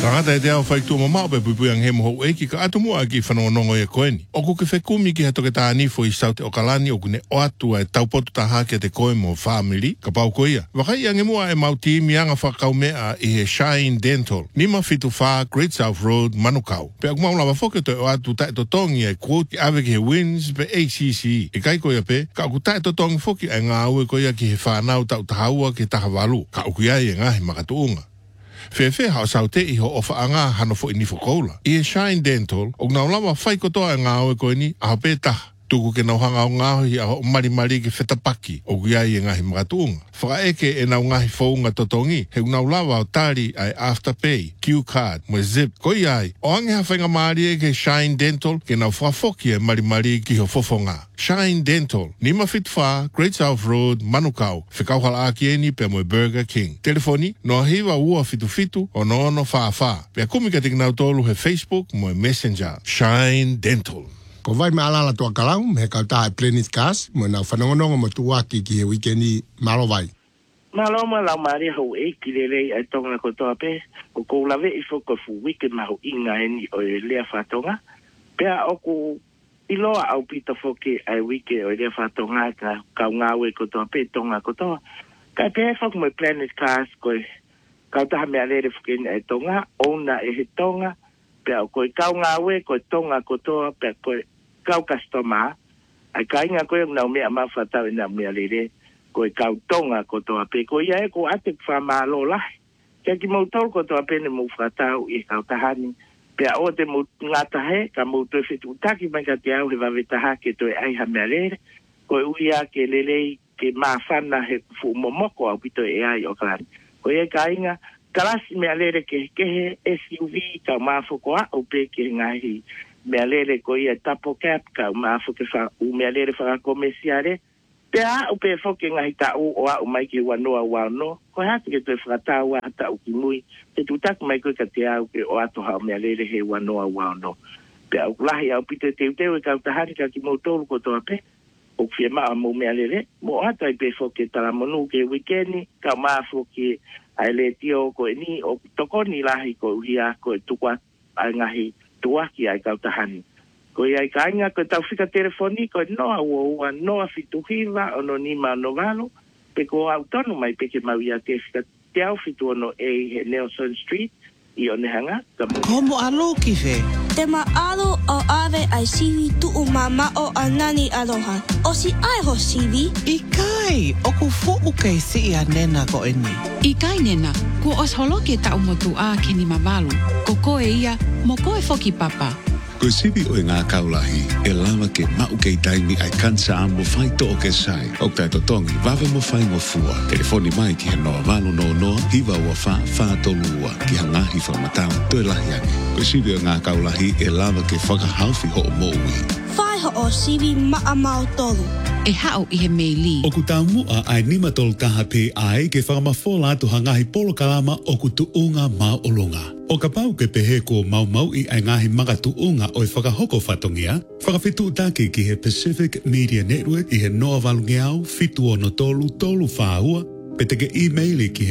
Tangata e te au whaitua mamau pe puipui ang hemo hou eki ka atu mua ki whanongonongo e koeni. Oku ke whekumi ki hato ke tā anifo I saute o kalani oku ne o atua e taupoto tā hake te koe mo whamili ka pau koia. Wakai ange mua e mauti mianga whakau mea I he Shine Dental. Nima fitu wha Great South Road Manukau. Pe aku maula wafoke to o atu tae to tongi e quote ave ki he wins pe ACC. E kai koia pe ka aku tae to tongi foki e ngā ue koia ki he whanau tau tahaua ki taha walu. Ka aku iai e ngahi makatuunga. Fefe hao saute I ho ofa anga hano fo ini fokola. I Shine Dental, o ngā lawa whai kotoa e ngā oe koe ni, a pe taha. Tuku ke nau hanga o ngāhi a ho mari ke whetapaki, o guiai e ngahi makatuunga. Whaka eke e nau ngahi whaunga totongi, he ngau lawa o tari ai Afterpay, Q-Card, mo Zip. Koi ai, o ange hawhainga maari e ke Shine Dental, ke nau whafoki e mari ki ho fofonga. Shine Dental, Nima Fitfa, Great South Road, Manukau, Whikauhala Akieni pe mo Burger King. Telefoni, no hiwa ua fitu o no ono wha. Pea kumika te nau tolu he Facebook mo Messenger. Shine Dental. Ko vai me alala tua kalau, me kau tae Planet Cast, mo nau whanongonongo mo tuaki ki he weekendi malo vai. Malo ma lau maari hau e ki lelei ai tonga kotoa pe, o kou lawe I foko fu weekend mahu inga eni o lea whatonga. Pea oku iloa au pita foke ai wike o lea whatonga ka kau ngawe kotoa pe tonga kotoa. Kai pe fok mo Planet Cast koe, kau taha mea lere fukeni ai tonga, ona e he tonga, pea koe kau ngawe koe tonga kotoa, pea koe kau customer, ai ka inga koe nau mea mawhatau ina mea lere, koe kau tonga kotoa pe, koe ia e ko ate whamalo lahi. Kia ki mautol kotoa pe ne mawhatau I kau tahani, pea o te ngatahe, ka mautoe fitu utaki mai ka te au he wawetaha ke toe aiha mea lere, koe uia ke lelei ke mawhana he fu momoko au pito e ai o kalani. Koe ia ka inga, kalasi mea lere ke he SUV ka mawhoko a o pe ke ngahi, mea lere ko ia tapo cap ka maafo ke wha u mea lere whakakomesiare. Pea u pe foke ngahi ta u o a u mai ke wanoa wano. Ko hati ke toi whakataua hata u ki mui. Te tutaku mai koe ka te au ke o ato hao mea lere he wanoa wano. Pea u lahi au pite te uteu e kau tahari ka ki mautolu ko toa pe. O fie maa mo mea lere. Mo hata I pe foke talamonu ke wikendi. Ka maafo ke ai le tio ko e ni o tokoni lahi ko uhia ko e tukwa ai ngahi tuaki ai kau tahani. Ko ai ka inga ko tau whika telefoni ko noa ua noa fituhiva ono nima no valo pe ko autono mai pe ke mau ia te whika te au fitu ono he Nelson Street I o nehanga. Komo alo ki fe? Te maalo o ave ai siwi tu o mama o anani aloha. O si ai ho siwi? I kai, o ku fo'u kei si I a nena ko eni. I kai nena, ku os holoke ta umotu a ke ni mamalu. Ko koe ia, mo koe foki papa. Koe siwi o ngā kaulahi, e lawa ke mau kei taimi ai kansa a mo whai to o ke sai. O tai to tongi, wawe mo whai mo fua. Telefoni mai ki he noa walo noa, hiwa ua wha tolua, ki hangahi whamatau, toi lahi ake. Koe siwi o ngā kaulahi, e lawa ke whakahauwhi ho o moui. Whai ho o siwi maa mau tolu. E hao I he meili. O ku tau mua ai nima tolu taha pe ai ke whakamafola atu hangahi polo kalama o ku tuunga mau olonga. O ka pau ke pehe ko mau I ai ngahi manga tuunga o I whakahoko whatongia, whakawhitu utake ki he Pacific Media Network I he noa walungeau, fitu ono tolu whaahua, pe teke e-maili ki he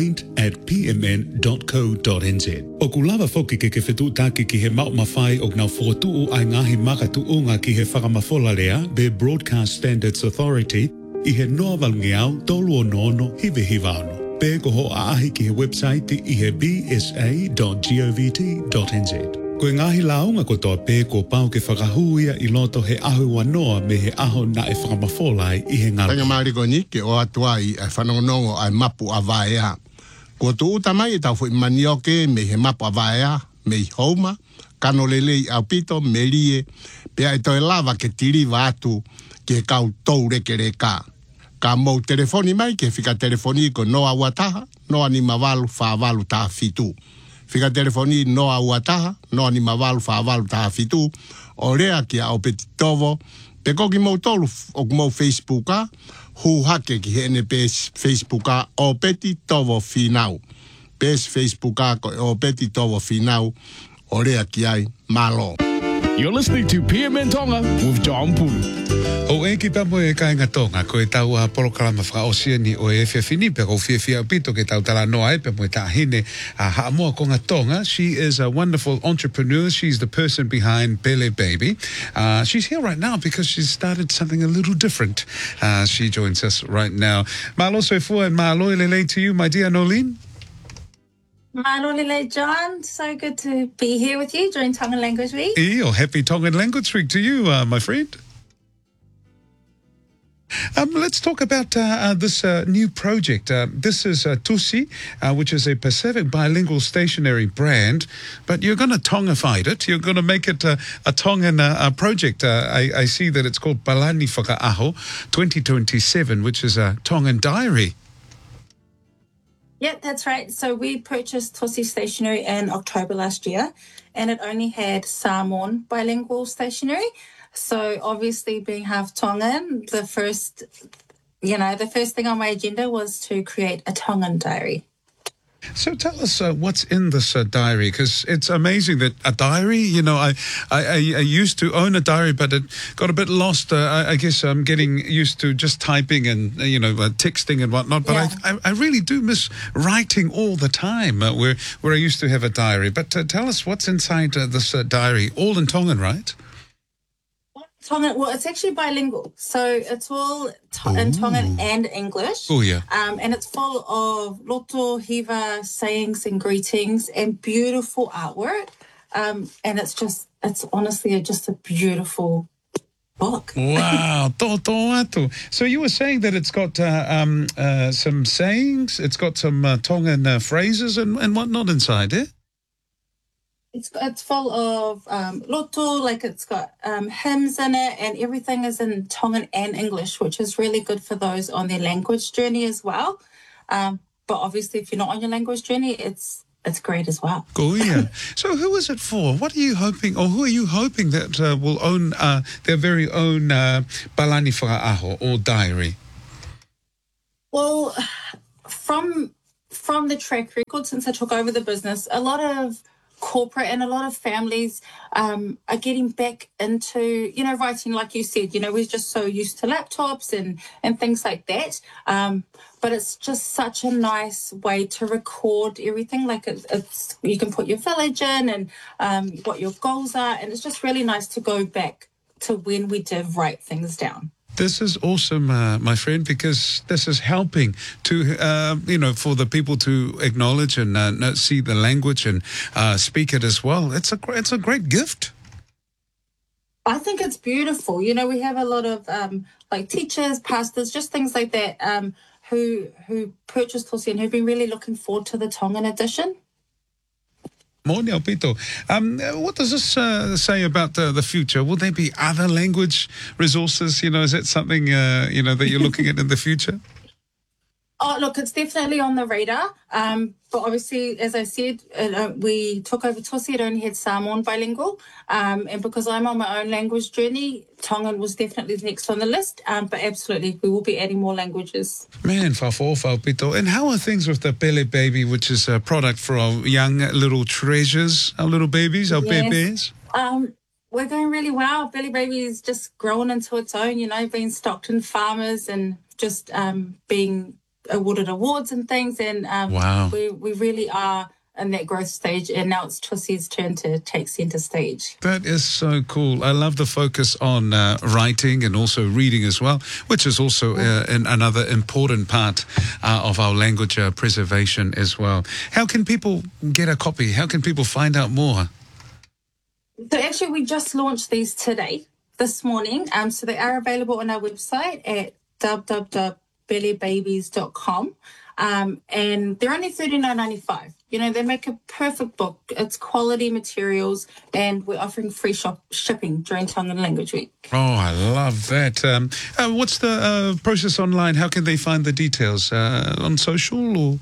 complaint@pmn.co.nz. O ku lava foki ke whitu utake ki he mau mawhai o ngau whotuu ai ngahi maka tuunga ki he whakamafola lea, be Broadcast Standards Authority, I he noa walungeau, tolu ono hive hivano. Pe ko ho aahi ki he website I he bsa.govt.nz. Koe ngahi launga ko toa pe ko pau ke whakahuia I loto he ahu wanoa me he aho na e whakamawholai I he ngara. Tanga maari ko ni ke o atua I whanongonongo ai mapu a vaea. Ko tu uta mai tau fui manioke me he mapu a vaea, me I houma, kano lelei au pito, me lie, pea I toi lava ke tiri vatu ke kau tou reke reka. Ka mou telefoni mai ke whika telefoni ko noa uataha, noa ni mawalu whaavalu taha fitu. Whika telefoni noa uataha, noa ni mawalu whaavalu taha fitu. O rea kia o peti tovo, pe koki mou tolu o mou Facebooka, hu hake ki hene pes Facebooka o peti tovo finau. Pes Facebooka ko o peti tovo finau, o rea ki ai malo. You're listening to PMN Tonga with John Pulu. O e ki papo e kai ngatonga ko e tau a polokalama whakaosia ni o e whiawhini pe ko whiawhia pito ke tau tala noa e pe mo e tahine a haamoa ko ngatonga. She is a wonderful entrepreneur. She's the person behind Pele Baby. She's here right now because she's started something a little different. She joins us right now. Malo soifua and malo lele to you, my dear Nolene. Malo lele, John. So good to be here with you during Tongan Language Week. Happy Tongan Language Week to you, my friend. Let's talk about this new project. This is Tusi, which is a Pacific bilingual stationery brand, but you're going to Tongify it. You're going to make it a Tongan project. I see that it's called Palani Whakaaho 2027, which is a Tongan diary. Yeah, that's right. So we purchased Tusi Stationery in October last year, and it only had Samoan bilingual stationery. So obviously being half Tongan, the first thing on my agenda was to create a Tongan diary. So tell us what's in this diary, because it's amazing that a diary, I used to own a diary, but it got a bit lost. I guess I'm getting used to just typing and, texting and whatnot. But yeah. I really do miss writing all the time where I used to have a diary. But tell us what's inside this diary, all in Tongan, right? Tongan, well, it's actually bilingual. So it's all in Tongan and English. Oh, yeah. And it's full of loto, hiva, sayings and greetings and beautiful artwork. And it's honestly just a beautiful book. Wow. So you were saying that it's got some sayings, it's got some Tongan phrases and whatnot inside, eh? It's full of loto, like it's got hymns in it, and everything is in Tongan and English, which is really good for those on their language journey as well. But obviously, if you're not on your language journey, it's great as well. Cool, yeah. So who is it for? What are you hoping, or who are you hoping that will own their very own Palani Whakaaho or diary? Well, from the track record since I took over the business, a lot of corporate and a lot of families are getting back into, writing, like you said. We're just so used to laptops and things like that. But it's just such a nice way to record everything. Like it's you can put your village in and what your goals are. And it's just really nice to go back to when we did write things down. This is awesome, my friend, because this is helping to, for the people to acknowledge and see the language and speak it as well. It's a great gift. I think it's beautiful. We have a lot of like teachers, pastors, just things like that who purchased Tusi and who've been really looking forward to the Tongan edition. Morning, Alpito. What does this say about the future? Will there be other language resources? Is that something, that you're looking at in the future? Oh, look, it's definitely on the radar. But obviously, as I said, we took over Tusi. It only had Samoan bilingual. And because I'm on my own language journey, Tongan was definitely next on the list. But absolutely, we will be adding more languages. Man, Pito. And how are things with the Pele Baby, which is a product for our young little treasures, our little babies, our bebés? We're going really well. Pele Baby is just growing into its own, being stocked in farmers and just being awarded awards and things, and wow. we really are in that growth stage, and now it's Tusi's turn to take centre stage. That is so cool. I love the focus on writing and also reading as well, which is also another important part of our language preservation as well. How can people get a copy? How can people find out more? So actually, we just launched these this morning. So they are available on our website at www.bellybabies.com. And they're only $39.95. They make a perfect book. It's quality materials, and we're offering free shipping during Tongan Language Week. Oh, I love that. What's the process online? How can they find the details? On social or?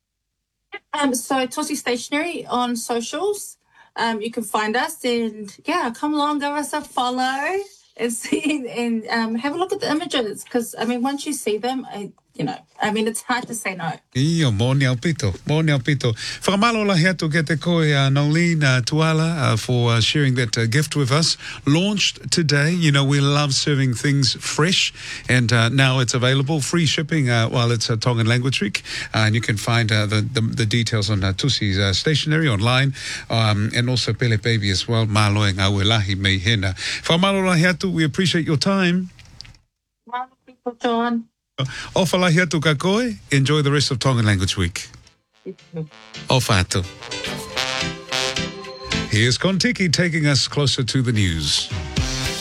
So Tusi Stationery on socials. You can find us, and come along, give us a follow and see and have a look at the images, because once you see them, you know, I mean, it's hard to say no. Ia, mō niau pito. Whakamalo lahi atu ke te koe Nolene Tuala for sharing that gift with us. Launched today. You know, we love serving things fresh, and now it's available. Free shipping while it's Tongan Language Week. And you can find the details on Tusi's stationery online, and also Pele Baby as well. Māloe ngā welahi mei hena. Whakamalo lahi atu, we appreciate your time. Malo people, John. Ofa lahi atu ka koe. Enjoy the rest of Tongan Language Week. Ofa atu. Here's Kontiki taking us closer to the news.